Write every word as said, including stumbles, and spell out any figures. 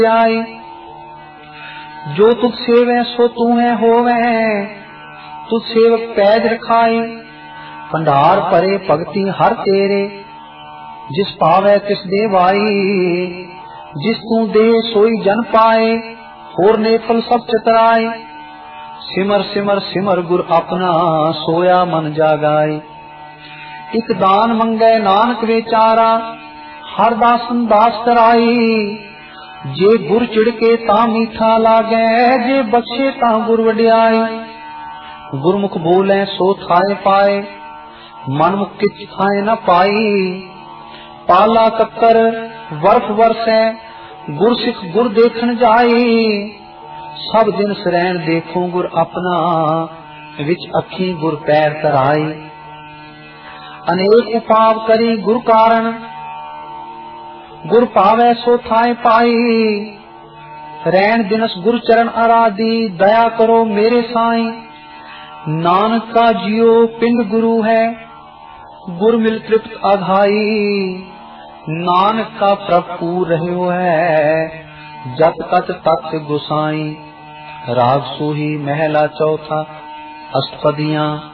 आई। जो तुझ सेवे सो तू है होवे, तुझ सेवक पैज रखाई। भंडार परे भगति हर तेरे, जिस पावे तिस देवाई। जिस तू दे सोई जन पाए, होर ने फल सब चितराए। सिमर सिमर सिमर गुर अपना, सोया मन जागाई। एक दान मंगे नानक बेचारा, हर दासन दास कराई। जे गुर चिड़के ता मीठा लागे, जे बख्शे ता गुर वड्याई। गुरमुख बोले सो थाए पाए, मनमुख किछ थाए न पाई। पाला कक्कर वर्ष वर्षै, गुर सिख गुर देखन जाई। सब दिन सरैन देखो गुर अपना, विच अखी गुर पैर तराई। अनेक उपाव करी गुर कारण, गुर पावे सो थाए पाई। रैन दिनस गुर चरण आराधी, दया करो मेरे साईं। नानक का जियो पिंड गुरु है, गुर मिल तृप्त आघाई। नानक का प्रभु रहो है, जप तत तत् गोसाई। राग सोही महला चौथा, अष्टपदियां